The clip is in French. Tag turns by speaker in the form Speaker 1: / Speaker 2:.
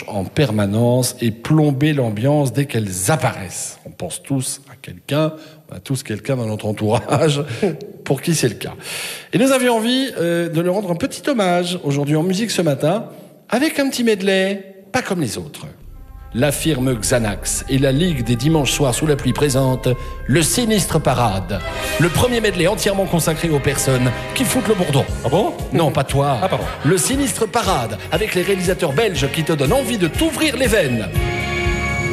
Speaker 1: en permanence et plomber l'ambiance dès qu'elles apparaissent. On pense tous à quelqu'un, on a tous quelqu'un dans notre entourage pour qui c'est le cas. Et nous avions envie de leur rendre un petit hommage aujourd'hui en musique ce matin avec un petit medley, pas comme les autres. La firme Xanax et la Ligue des dimanches soirs sous la pluie présente le Sinistre Parade. Le premier medley entièrement consacré aux personnes qui foutent le bourdon.
Speaker 2: Ah bon?
Speaker 1: Non, pas toi.
Speaker 2: Ah, pardon.
Speaker 1: Le Sinistre Parade avec les réalisateurs belges qui te donnent envie de t'ouvrir les veines.